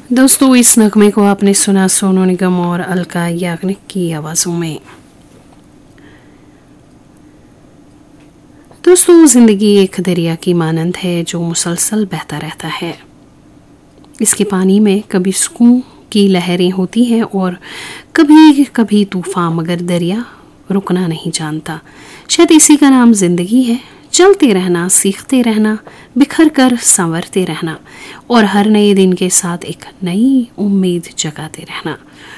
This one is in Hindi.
दोस्तों, इस नगमे को आपने सुना सोनू निगम और अलका याग्निक की आवाज़ों में। दोस्तों, जिंदगी एक दरिया की मानंद है जो मुसलसल बहता रहता है। इसके पानी में कभी सुकून की लहरें होती हैं और कभी कभी तूफान, मगर दरिया रुकना नहीं जानता। शायद इसी का नाम जिंदगी है। चलते रहना, सीखते रहना, बिखर कर संवरते रहना और हर नए दिन के साथ एक नई उम्मीद जगाते रहना।